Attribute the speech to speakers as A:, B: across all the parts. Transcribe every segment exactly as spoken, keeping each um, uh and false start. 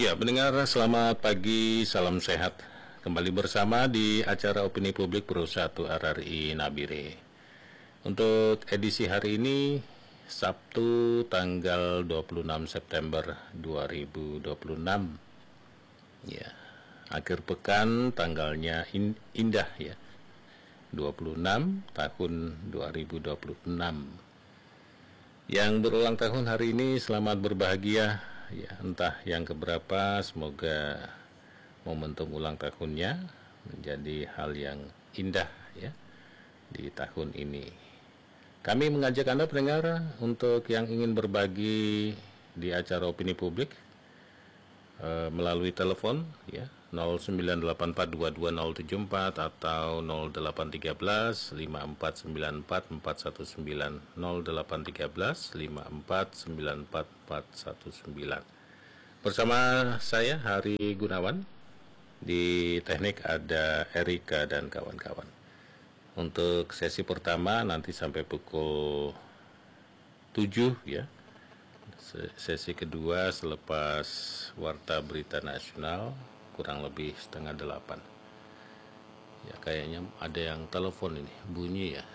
A: Ya, pendengar, selamat pagi, salam sehat. Kembali bersama di acara Opini Publik Pro satu R R I Nabire. Untuk edisi hari ini, Sabtu tanggal dua puluh enam September dua ribu dua puluh enam. Ya, akhir pekan tanggalnya in, indah ya. dua puluh enam tahun dua ribu dua puluh enam. Yang berulang tahun hari ini selamat berbahagia ya, entah yang keberapa, semoga momentum ulang tahunnya menjadi hal yang indah ya di tahun ini. Kami mengajak Anda pendengar untuk yang ingin berbagi di acara Opini Publik e, melalui telepon ya nol sembilan delapan empat dua dua nol tujuh empat atau nol delapan tiga belas lima empat sembilan empat empat satu sembilan nol delapan tiga belas lima empat sembilan empat empat satu sembilan. Bersama saya Hari Gunawan, di teknik ada Erika dan kawan-kawan. Untuk sesi pertama nanti sampai pukul tujuh ya. Sesi kedua selepas Warta Berita Nasional kurang lebih setengah delapan. Ya, kayaknya ada yang telepon ini, bunyi ya.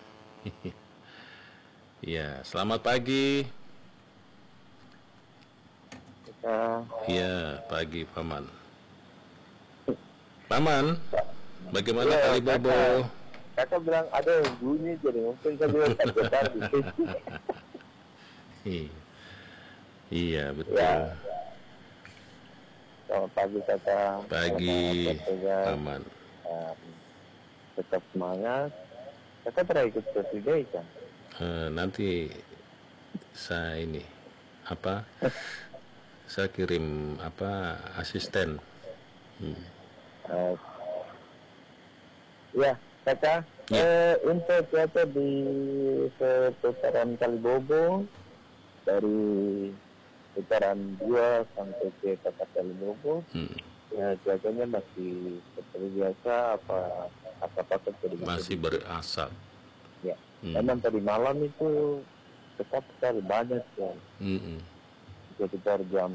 A: Ya, selamat pagi.
B: Uh,
A: Ya, pagi Paman. Paman, bagaimana
B: ya,
A: kali Bobo?
B: Kakak, kakak bilang ada yang bunyi, jadi mungkin saya bilang tak tadi.
A: Iya, betul.
B: Ya. Selamat pagi kakak.
A: Pagi,
B: Selamat
A: Paman.
B: Um, tetap semangat. Kakak pernah ikut Presiden kan?
A: Uh, nanti saya ini apa? Saya kirim apa asisten. Hmm.
B: Uh, ya, kakak.
A: Ya.
B: Eh, untuk kakak di seputaran Kalibobo dari putaran dua sampai ke kota Kalibobo, hmm. ya cuacanya masih seperti biasa, apa apa apa
A: masih berasap.
B: Ya,
A: hmm.
B: memang tadi malam itu tetap sekali banyak ya. Hmm. Sekitar jam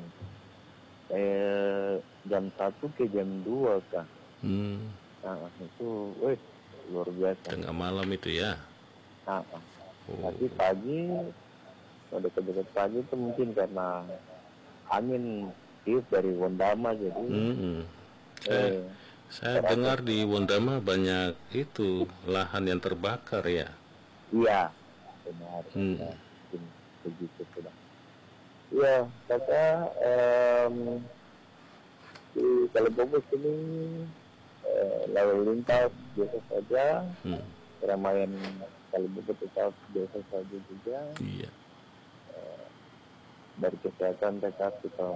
B: eh jam satu ke jam dua kan. Hmm. Nah itu, weh luar biasa.
A: Tengah malam itu ya.
B: Nah, oh. Tapi pagi, pada kedekat pagi itu mungkin karena angin tiup dari Wondama jadi. Hmm.
A: Saya, eh, saya dengar di Wondama banyak itu lahan yang terbakar ya.
B: Iya, benar. Hmm. Ya, begitu sudah. Ya, kakak um, di Kalibobo sini eh, lalu lintas biasa saja, hmm. keramaian Kalibobo tetap biasa saja juga.
A: Iya.
B: Eh, dari kesehatan tetap kita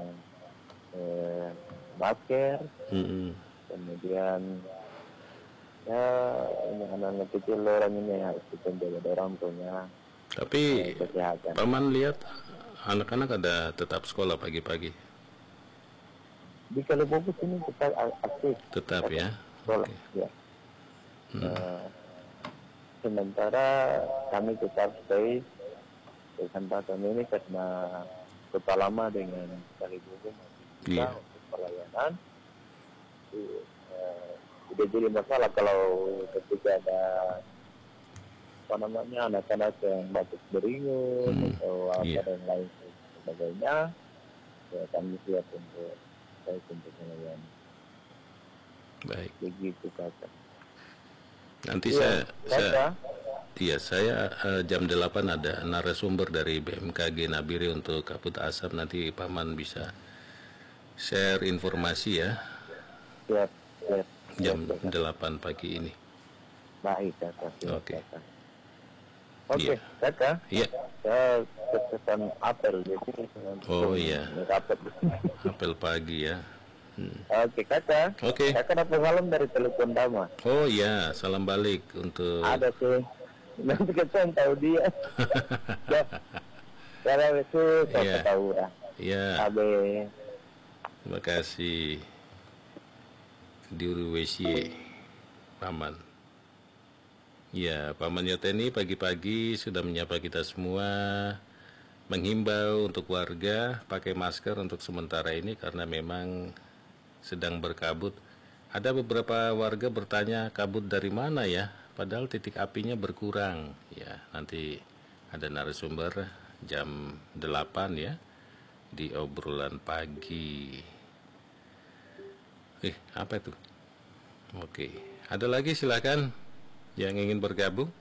B: eh, masker, hmm. kemudian ya ini anak-anak kecil orang ini harus kita jaga orang tuanya.
A: Tapi eh, Paman lihat anak-anak ada tetap sekolah pagi-pagi.
B: Di Kalibobo sini tetap aktif.
A: Tetap ya.
B: Sekolah. Okay. Ya. Hmm. Uh, sementara kami tetap stay di kesempatan ini karena kota lama dengan Kalibobo masih bisa yeah. untuk pelayanan. Itu, uh, tidak jadi masalah kalau ketika ada apa namanya anak-anak yang batuk beringun hmm, atau apa yeah. dan lain sebagainya, ya kami siap untuk saya untuk melayani.
A: Baik.
B: Begitu kakak.
A: Nanti ya, saya, saya, iya saya uh, jam delapan ada narasumber dari B M K G Nabire untuk kabut asap, nanti Paman bisa share informasi ya.
B: Siap, siap.
A: Jam siap, delapan pagi ini.
B: Baik kakak.
A: Oke. Okay.
B: Oke, okay, yeah. kakak.
A: Iya. Yeah.
B: Saya kepesan apel di sini.
A: Oh iya. Apel pagi ya.
B: Hmm. Oke okay, kakak.
A: Oke. Okay.
B: Kakak dapat salam dari telepon Dama.
A: Oh iya, salam balik untuk.
B: Ada sih. Nanti kita tahu dia. Ya. Kalau itu saya yeah. tahu lah.
A: Iya.
B: Abe.
A: Terima kasih. Diuruwesi, Paman. Ya, Paman Yoteni pagi-pagi sudah menyapa kita semua menghimbau untuk warga pakai masker untuk sementara ini karena memang sedang berkabut. Ada beberapa warga bertanya kabut dari mana ya, padahal titik apinya berkurang. Ya, nanti ada narasumber jam delapan ya di obrolan pagi. Eh, apa itu? Oke, ada lagi silakan yang ingin bergabung.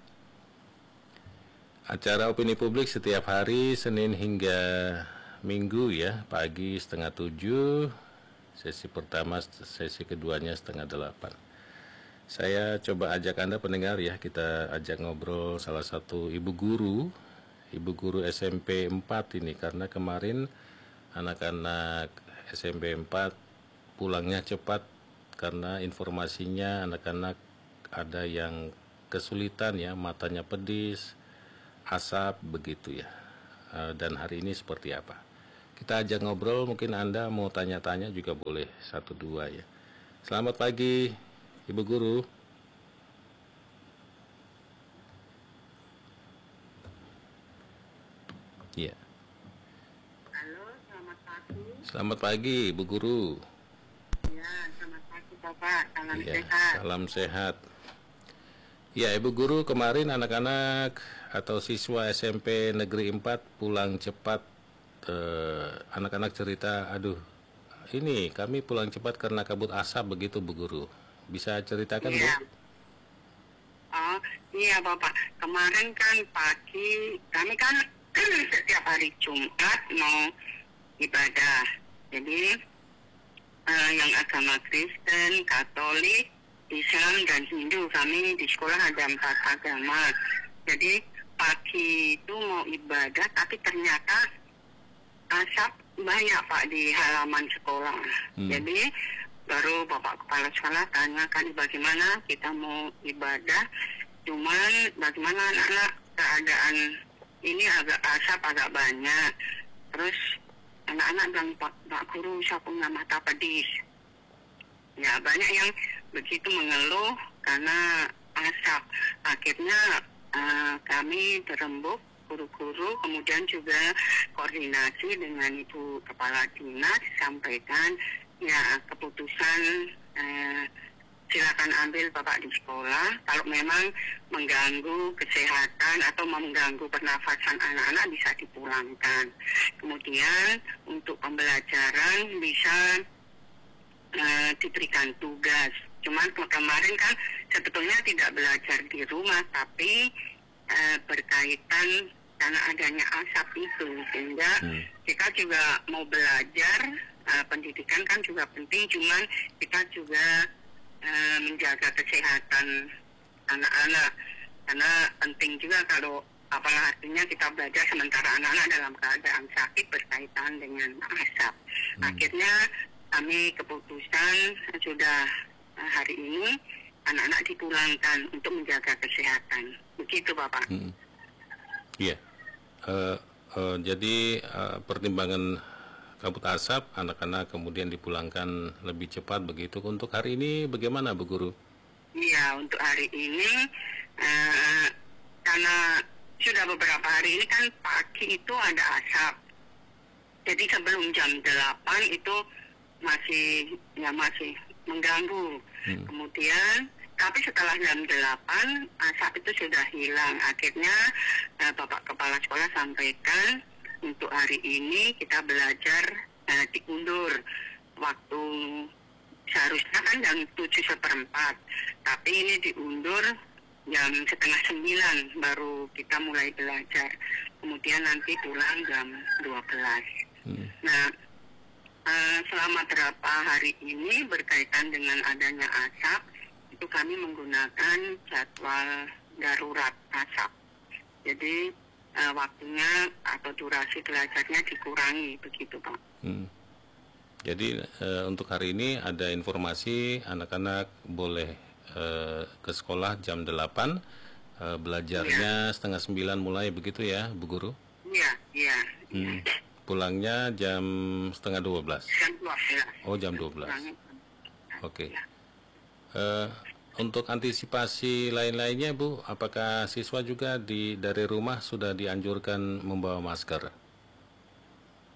A: Acara opini publik setiap hari Senin hingga Minggu ya, pagi setengah tujuh, sesi pertama, sesi keduanya setengah delapan. Saya coba ajak Anda pendengar ya, kita ajak ngobrol salah satu ibu guru, ibu guru S M P empat ini, karena kemarin anak-anak S M P empat pulangnya cepat karena informasinya anak-anak ada yang kesulitan ya, matanya pedis, asap begitu ya. Dan hari ini seperti apa? Kita ajak ngobrol, mungkin Anda mau tanya-tanya juga boleh satu dua ya. Selamat pagi Ibu Guru. Iya.
C: Halo, selamat pagi.
A: Selamat pagi Ibu Guru.
C: Ya, selamat pagi Bapak. Salam
A: Ya,
C: sehat.
A: salam sehat. Ya, Ibu Guru, kemarin anak-anak atau siswa S M P Negeri empat pulang cepat. Eh, anak-anak cerita, aduh, ini kami pulang cepat karena kabut asap begitu, Bu Guru. Bisa ceritakan,
C: Iya.
A: Bu?
C: Oh, iya Bapak. Kemarin kan pagi, kami kan setiap hari Jumat mau ibadah. Jadi eh, yang agama Kristen, Katolik, Islam dan Hindu, kami di sekolah ada empat agama. Jadi pagi itu mau ibadah, tapi ternyata asap banyak Pak di halaman sekolah.
A: Hmm.
C: Jadi baru Bapak Kepala Sekolah tanyakan bagaimana kita mau ibadah, cuman bagaimana anak-anak keadaan ini agak asap agak banyak. Terus anak-anak bilang, Pak, Pak Guru saya punya mata pedis. Ya banyak yang begitu mengeluh karena asap. Akhirnya uh, kami berembuk guru-guru, kemudian juga koordinasi dengan Ibu Kepala Dinas, sampaikan ya keputusan eh, silakan ambil Bapak di sekolah. Kalau memang mengganggu kesehatan atau mengganggu pernafasan anak-anak bisa dipulangkan. Kemudian untuk pembelajaran bisa eh, diberikan tugas. Cuman kemarin kan sebetulnya tidak belajar di rumah, tapi eh, berkaitan karena adanya asap itu, sehingga hmm. kita juga mau belajar, uh, pendidikan kan juga penting, cuman kita juga uh, menjaga kesehatan anak-anak, karena penting juga kalau apalah artinya kita belajar sementara anak-anak dalam keadaan sakit berkaitan dengan asap. Hmm. Akhirnya kami keputusan sudah uh, hari ini anak-anak dipulangkan untuk menjaga kesehatan. Begitu Bapak.
A: Hmm. Iya. Uh, uh, jadi uh, pertimbangan kabut asap, anak-anak kemudian dipulangkan lebih cepat begitu. Untuk hari ini bagaimana Bu Guru?
C: Iya, untuk hari ini uh, karena sudah beberapa hari ini kan pagi itu ada asap. Jadi sebelum jam delapan itu masih ya masih mengganggu. Hmm. Kemudian tapi setelah jam delapan asap itu sudah hilang. Akhirnya eh, Bapak Kepala Sekolah sampaikan untuk hari ini kita belajar eh, diundur waktu, seharusnya kan jam tujuh seperempat, tapi ini diundur jam setengah sembilan baru kita mulai belajar. Kemudian nanti pulang jam dua belas. Hmm. Nah eh, selama berapa hari ini berkaitan dengan adanya asap, itu kami menggunakan jadwal darurat asap. Jadi uh, waktunya atau durasi belajarnya dikurangi begitu Pak. Hmm.
A: Jadi uh, untuk hari ini ada informasi anak-anak boleh uh, ke sekolah jam delapan, uh, belajarnya ya. setengah sembilan mulai begitu ya Bu Guru?
C: Iya, iya.
A: Hmm. Pulangnya jam setengah dua belas?
C: Jam dua belas.
A: Oh jam dua belas. Oke. Okay.
C: Ya.
A: Uh, untuk antisipasi lain-lainnya Bu, apakah siswa juga di dari rumah sudah dianjurkan membawa masker?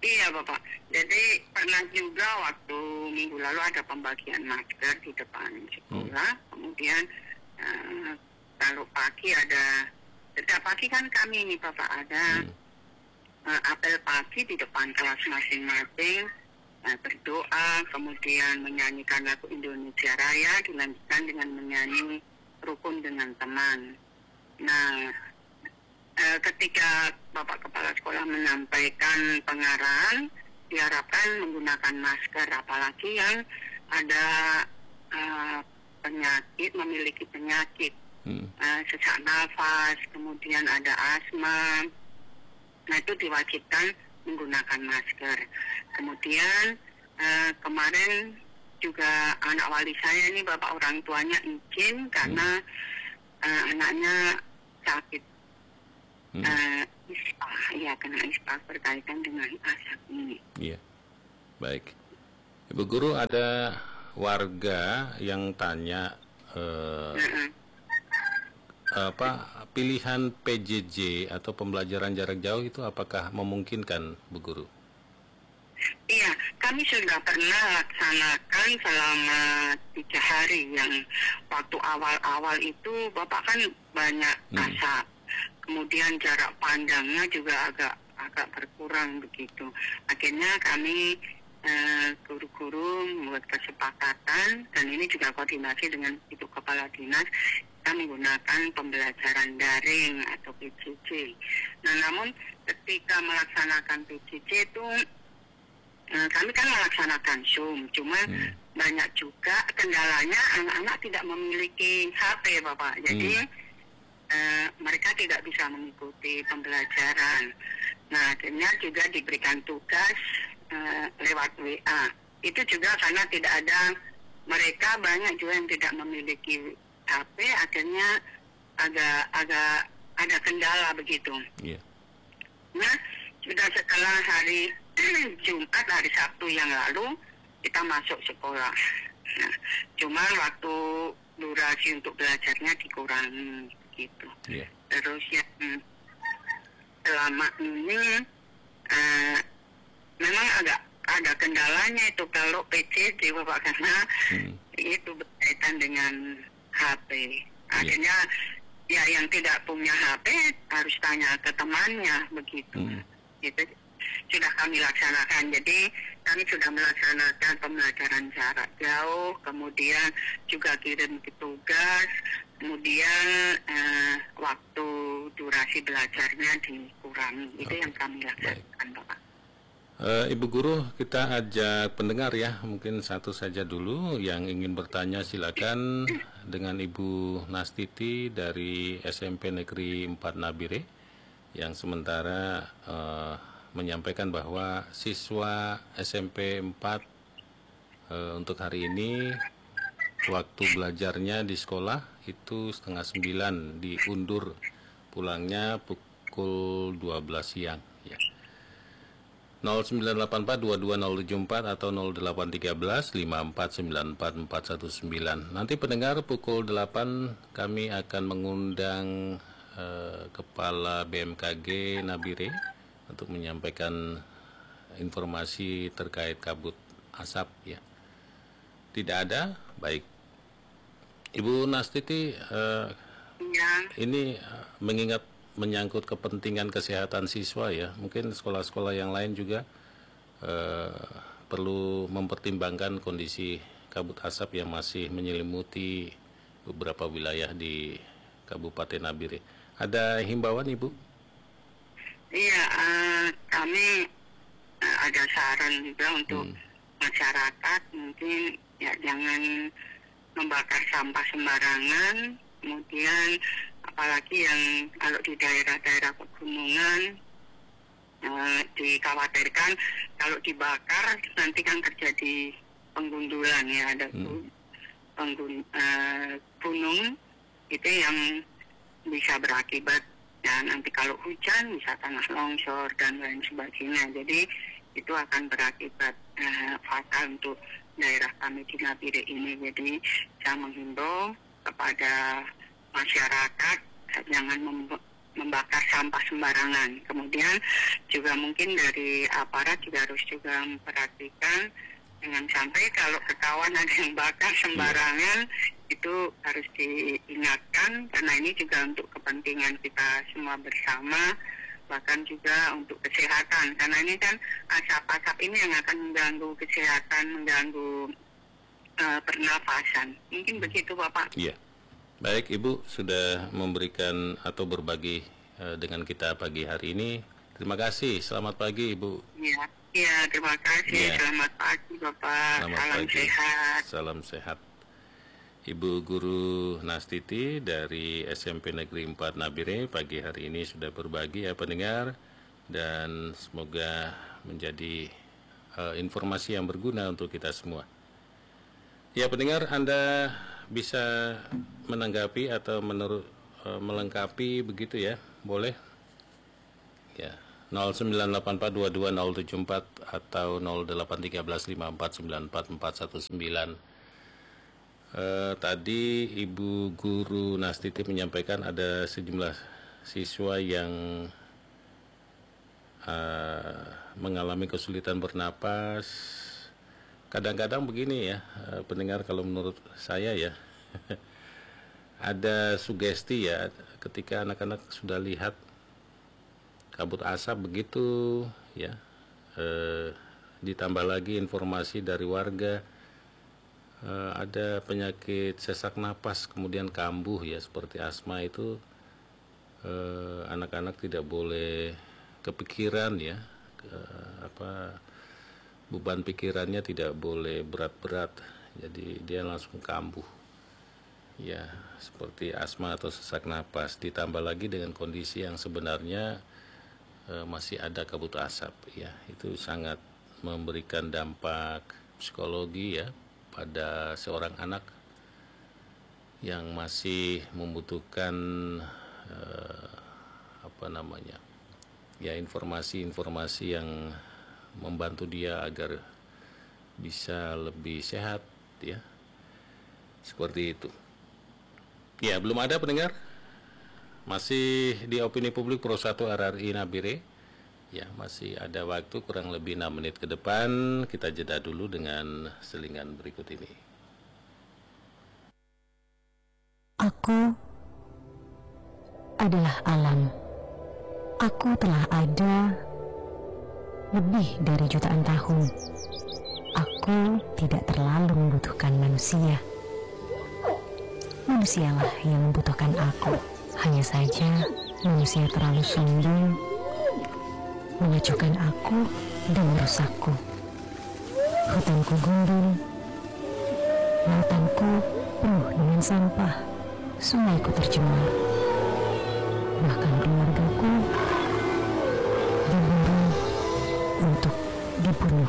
C: Iya Bapak, jadi pernah juga waktu minggu lalu ada pembagian masker di depan sekolah, hmm. kemudian uh, kalau pagi ada, setiap pagi kan kami ini Bapak ada hmm. uh, apel pagi di depan kelas masing-masing, uh, berdoa, kemudian menyanyikan lagu Indonesia Raya, dilanjutkan dengan menyanyi Rukun dengan Teman. Nah, Uh, ketika Bapak Kepala Sekolah menyampaikan pengarahan, diharapkan menggunakan masker, apalagi yang ada uh, penyakit, memiliki penyakit, hmm. uh, sesak nafas, kemudian ada asma, nah itu diwajibkan menggunakan masker. Kemudian uh, kemarin juga anak wali saya ini, Bapak orang tuanya izin karena hmm. uh, anaknya sakit. Hmm. Uh, ispa, ya kena ispa berkaitan dengan asap ini.
A: Iya, baik. Ibu Guru, ada warga yang tanya uh, uh-uh. apa pilihan P J J atau pembelajaran jarak jauh itu apakah memungkinkan, Bu Guru?
C: Iya, kami sudah pernah laksanakan selama tiga hari yang waktu awal-awal itu Bapak kan banyak hmm. asap. Kemudian jarak pandangnya juga agak agak berkurang begitu. Akhirnya kami eh, guru-guru membuat kesepakatan, dan ini juga koordinasi dengan Ibu Kepala Dinas, kita menggunakan pembelajaran daring atau P J J. Nah, namun ketika melaksanakan P J J itu eh, kami kan melaksanakan Zoom, cuma hmm. banyak juga kendalanya anak-anak tidak memiliki H P, Bapak. Jadi hmm. Uh, mereka tidak bisa mengikuti pembelajaran. Nah, akhirnya juga diberikan tugas uh, lewat W A. Itu juga karena tidak ada, mereka banyak juga yang tidak memiliki H P, akhirnya agak agak ada kendala begitu. Yeah. Nah, sudah setelah hari Jumat, hari Sabtu yang lalu, kita masuk sekolah. Nah, cuma waktu durasi untuk belajarnya dikurangi. Gitu. Yeah. Terus yang selama ini uh, memang agak ada kendalanya itu kalau P J J, Bapak, karena hmm. itu berkaitan dengan H P. Akhirnya yeah. ya yang tidak punya H P harus tanya ke temannya begitu. Hmm. Gitu sudah kami laksanakan. Jadi kami sudah melaksanakan pembelajaran jarak jauh, kemudian juga kirim tugas, kemudian eh, waktu durasi belajarnya dikurangi. Itu okay. yang kami laksanakan, Bapak.
A: Uh, Ibu Guru, kita ajak pendengar ya, mungkin satu saja dulu yang ingin bertanya, silakan dengan Ibu Nastiti dari S M P Negeri empat Nabire, yang sementara uh, menyampaikan bahwa siswa S M P empat uh, untuk hari ini waktu belajarnya di sekolah itu setengah sembilan, diundur pulangnya pukul dua belas siang ya. nol sembilan delapan empat dua dua nol tujuh empat atau nol delapan tiga belas lima empat sembilan empat empat satu sembilan. Nanti pendengar pukul delapan kami akan mengundang uh, Kepala B M K G Nabire untuk menyampaikan informasi terkait kabut asap ya. Tidak ada, baik. Ibu Nastiti, uh, ya. ini uh, mengingat menyangkut kepentingan kesehatan siswa ya, mungkin sekolah-sekolah yang lain juga uh, perlu mempertimbangkan kondisi kabut asap yang masih menyelimuti beberapa wilayah di Kabupaten Nabire. Ada himbauan, Ibu?
C: Iya, uh, kami uh, ada saran juga untuk hmm. masyarakat, mungkin ya jangan membakar sampah sembarangan, kemudian apalagi yang kalau di daerah-daerah pegunungan uh, dikhawatirkan kalau dibakar nanti kan terjadi penggundulan ya, ada hmm. penggun, uh, gunung itu yang bisa berakibat ya nanti kalau hujan bisa tanah longsor dan lain sebagainya. Jadi itu akan berakibat uh, fatal untuk daerah kami di Nabire ini. Jadi saya menghimbau kepada masyarakat jangan mem- membakar sampah sembarangan. Kemudian juga mungkin dari aparat juga harus juga memperhatikan, jangan sampai kalau ketahuan ada yang bakar sembarangan itu harus diingatkan, karena ini juga untuk kepentingan kita semua bersama, bahkan juga untuk kesehatan, karena ini kan asap-asap ini yang akan mengganggu kesehatan, mengganggu uh, pernafasan. Mungkin begitu Bapak.
A: Iya. Baik, Ibu sudah memberikan atau berbagi uh, dengan kita pagi hari ini. Terima kasih. Selamat pagi, Ibu.
C: Iya, ya, terima kasih.
A: Ya.
C: Selamat pagi, Bapak.
A: Selamat
C: Salam
A: pagi.
C: sehat.
A: Salam sehat. Ibu Guru Nastiti dari S M P Negeri empat Nabire pagi hari ini sudah berbagi ya pendengar, dan semoga menjadi uh, informasi yang berguna untuk kita semua. Ya pendengar, Anda bisa menanggapi atau menurut uh, melengkapi begitu ya, boleh ya, nol sembilan delapan empat dua dua nol tujuh empat atau nol delapan tiga lima empat sembilan empat empat satu sembilan. uh, tadi Ibu Guru Nastiti menyampaikan ada sejumlah siswa yang uh, mengalami kesulitan bernapas. Kadang-kadang begini ya, pendengar, kalau menurut saya ya, ada sugesti ya, ketika anak-anak sudah lihat kabut asap begitu ya, eh, ditambah lagi informasi dari warga, eh, ada penyakit sesak napas kemudian kambuh ya, seperti asma itu, eh, anak-anak tidak boleh kepikiran ya, ke, apa beban pikirannya tidak boleh berat-berat, jadi dia langsung kambuh ya, seperti asma atau sesak napas, ditambah lagi dengan kondisi yang sebenarnya e, masih ada kabut asap ya, itu sangat memberikan dampak psikologi ya pada seorang anak yang masih membutuhkan e, apa namanya ya, informasi-informasi yang membantu dia agar bisa lebih sehat ya, seperti itu ya. Belum ada pendengar, masih di Opini Publik Pro satu R R I Nabire ya, masih ada waktu kurang lebih enam menit ke depan. Kita jeda dulu dengan selingan berikut ini.
D: Aku adalah alam. Aku telah ada lebih dari jutaan tahun. Aku tidak terlalu membutuhkan manusia. Manusialah yang membutuhkan aku. Hanya saja manusia terlalu sombong, mengacuhkan aku dan merusakku. Hutanku gundul, lautanku penuh dengan sampah, sungaiku tercemar, bahkan keluargaku diburu untuk dibunuh.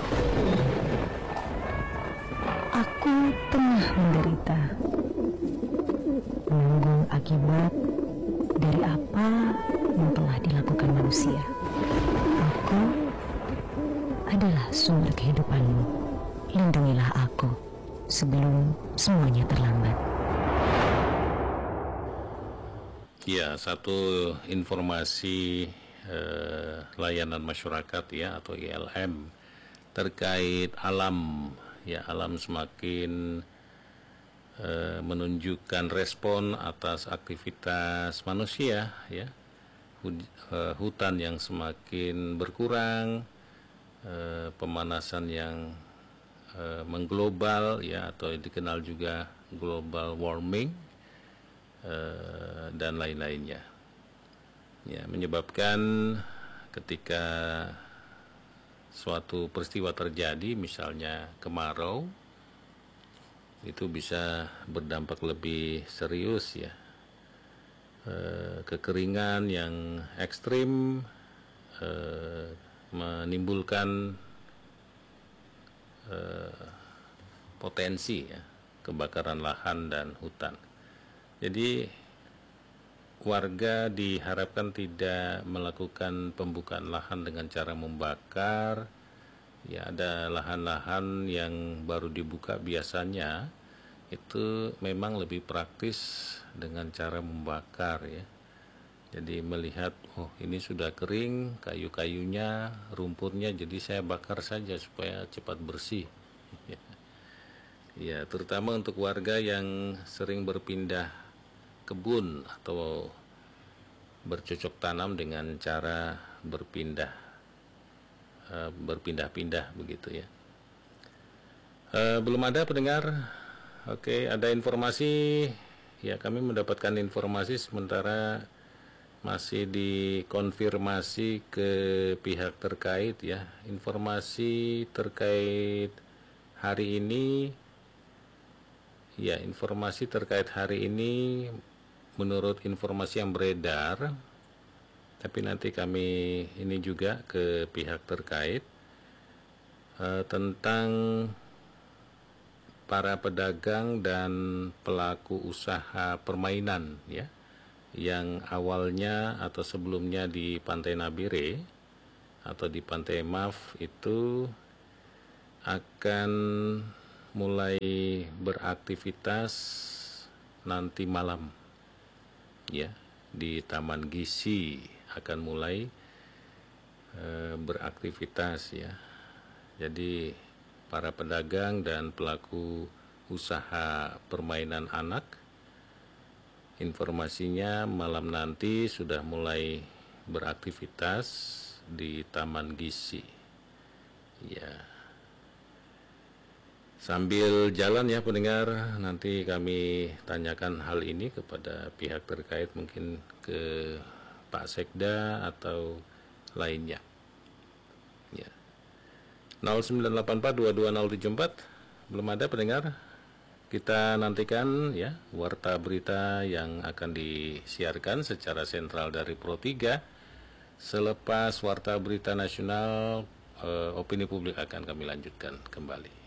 D: Aku tengah menderita, menanggung akibat dari apa yang telah dilakukan manusia. Aku adalah sumber kehidupanmu. Lindungilah aku sebelum semuanya terlambat.
A: Ya, satu informasi eh, layanan masyarakat ya, atau I L M terkait alam ya, alam semakin eh, menunjukkan respon atas aktivitas manusia ya, Hud, eh, hutan yang semakin berkurang, eh, pemanasan yang eh, mengglobal ya, atau dikenal juga global warming, Uh, dan lain-lainnya ya, menyebabkan ketika suatu peristiwa terjadi, misalnya kemarau, itu bisa berdampak lebih serius ya, uh, kekeringan yang ekstrim uh, menimbulkan uh, potensi ya, kebakaran lahan dan hutan. Jadi warga diharapkan tidak melakukan pembukaan lahan dengan cara membakar. Ya, ada lahan-lahan yang baru dibuka biasanya itu memang lebih praktis dengan cara membakar ya. Jadi melihat, oh ini sudah kering kayu-kayunya, rumputnya, jadi saya bakar saja supaya cepat bersih. Ya, terutama untuk warga yang sering berpindah kebun atau bercocok tanam dengan cara berpindah, uh, berpindah-pindah begitu ya. Uh, belum ada pendengar. Oke, ada informasi. Ya, kami mendapatkan informasi sementara masih dikonfirmasi ke pihak terkait ya. Informasi terkait hari ini, ya informasi terkait hari ini menurut informasi yang beredar, tapi nanti kami ini juga ke pihak terkait eh, tentang para pedagang dan pelaku usaha permainan ya, yang awalnya atau sebelumnya di Pantai Nabire atau di Pantai Maf itu akan mulai beraktivitas nanti malam ya, di Taman Gizi akan mulai e, beraktivitas ya. Jadi para pedagang dan pelaku usaha permainan anak, informasinya malam nanti sudah mulai beraktivitas di Taman Gizi. Ya. Sambil jalan ya pendengar, nanti kami tanyakan hal ini kepada pihak terkait, mungkin ke Pak Sekda atau lainnya. Ya. nol sembilan delapan empat dua dua nol tujuh empat belum ada pendengar. Kita nantikan ya warta berita yang akan disiarkan secara sentral dari Pro tiga. Selepas warta berita nasional, eh, opini publik akan kami lanjutkan kembali.